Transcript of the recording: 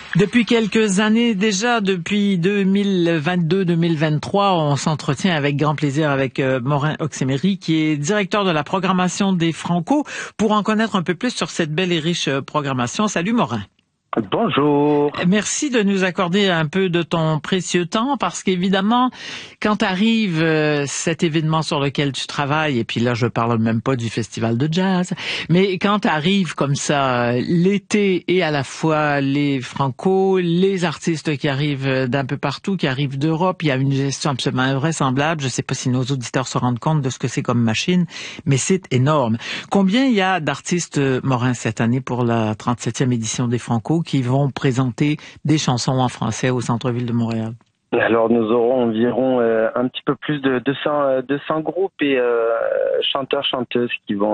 Depuis quelques années déjà, depuis 2022-2023, on s'entretient avec grand plaisir avec Morin Oxemery, qui est directeur de la programmation des Franco, pour en connaître un peu plus sur cette belle et riche programmation. Salut Morin. Bonjour. Merci de nous accorder un peu de ton précieux temps parce qu'évidemment, quand arrive cet événement sur lequel tu travailles, et puis là je parle même pas du festival de jazz, mais quand arrive comme ça l'été et à la fois les Franco, les artistes qui arrivent d'un peu partout, qui arrivent d'Europe, il y a une gestion absolument invraisemblable. Je sais pas si nos auditeurs se rendent compte de ce que c'est comme machine, mais c'est énorme. Combien il y a d'artistes, Morin, cette année pour la 37e édition des Franco qui vont présenter des chansons en français au centre-ville de Montréal? Alors nous aurons environ un petit peu plus de 200 groupes et chanteurs-chanteuses qui vont